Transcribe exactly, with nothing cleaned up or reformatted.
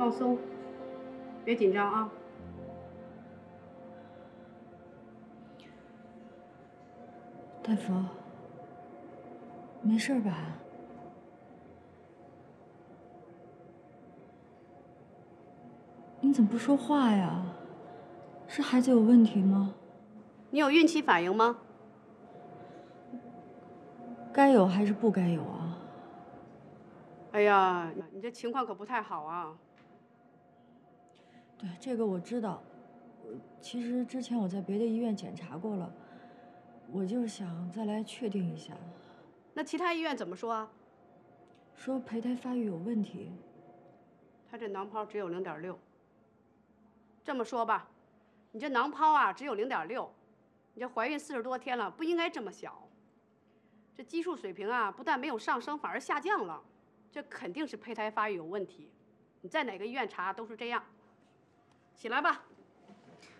放松，别紧张啊。 大夫，没事吧？你怎么不说话呀？是孩子有问题吗？ 你有孕期反应吗？ 该有还是不该有啊？ 哎呀，你这情况可不太好啊。 对，这个我知道。其实之前我在别的医院检查过了，我就是想再来确定一下。 那其他医院怎么说啊？ 说胚胎发育有问题。 他这囊泡只有零点六。这么说吧，你这囊泡啊只有零点六，你这怀孕四十多天了，不应该这么小。这激素水平啊，不但没有上升，反而下降了，这肯定是胚胎发育有问题。你在哪个医院查都是这样。起来吧。